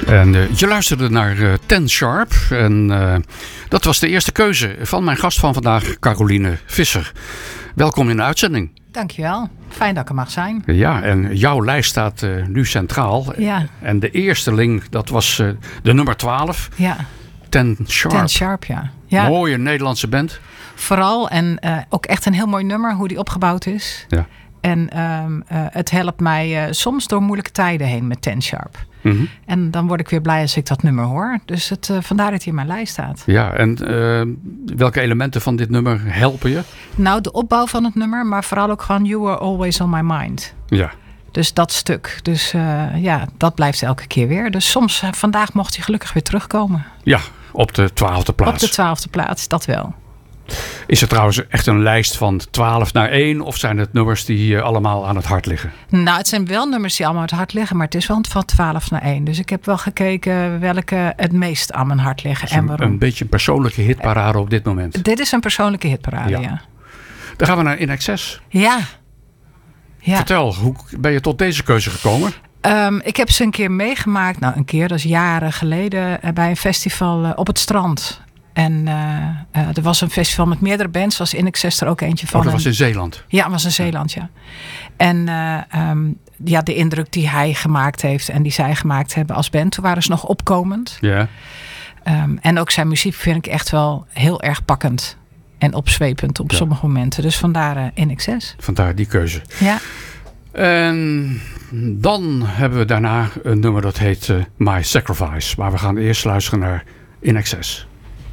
En je luisterde naar Ten Sharp. En dat was de eerste keuze van mijn gast van vandaag, Caroline Visser. Welkom in de uitzending. Dankjewel. Fijn dat ik er mag zijn. Ja, en jouw lijst staat nu centraal. Ja. En de eerste link, dat was de nummer 12. Ja. Ten Sharp. Ten Sharp, ja. Mooie Nederlandse band. Vooral en ook echt een heel mooi nummer, hoe die opgebouwd is. Ja. En het helpt mij soms door moeilijke tijden heen met Ten Sharp. Mm-hmm. En dan word ik weer blij als ik dat nummer hoor. Dus vandaar dat hij in mijn lijst staat. Ja, en welke elementen van dit nummer helpen je? Nou, de opbouw van het nummer, maar vooral ook gewoon You Were Always On My Mind. Ja. Dus dat stuk. Dus dat blijft elke keer weer. Dus soms, vandaag mocht hij gelukkig weer terugkomen. Ja, op de 12e plaats. Op de 12e plaats, dat wel. Is het trouwens echt een lijst van 12 naar 1? Of zijn het nummers die allemaal aan het hart liggen? Nou, het zijn wel nummers die allemaal aan het hart liggen. Maar het is wel van 12 naar 1. Dus ik heb wel gekeken welke het meest aan mijn hart liggen. En waarom. Een beetje een persoonlijke hitparade op dit moment. Dit is een persoonlijke hitparade, ja. Dan gaan we naar In Excess. Ja. Vertel, hoe ben je tot deze keuze gekomen? Ik heb ze een keer meegemaakt. Nou, een keer, dat is jaren geleden. Bij een festival op het strand. En er was een festival met meerdere bands. Was In Excess er ook eentje van. Oh, dat was in Zeeland? Ja, dat was in Zeeland, ja. En de indruk die hij gemaakt heeft en die zij gemaakt hebben als band, toen waren ze nog opkomend. Ja. En ook zijn muziek vind ik echt wel heel erg pakkend. En opzwepend op sommige momenten. Dus vandaar In Excess. Vandaar die keuze. Ja. En dan hebben we daarna een nummer dat heet My Sacrifice. Maar we gaan eerst luisteren naar In Excess.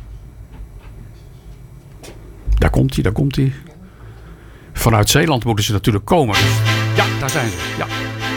Daar komt hij. Vanuit Zeeland moeten ze natuurlijk komen. Dus ja, daar zijn ze. Ja.